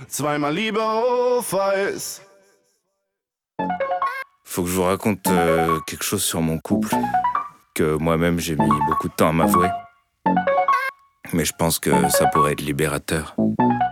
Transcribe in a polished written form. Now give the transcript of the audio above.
zweimal Liebe auf Eis. Faut que je vous raconte quelque chose sur mon couple, que moi-même j'ai mis beaucoup de temps à m'avouer. Mais je pense que ça pourrait être libérateur.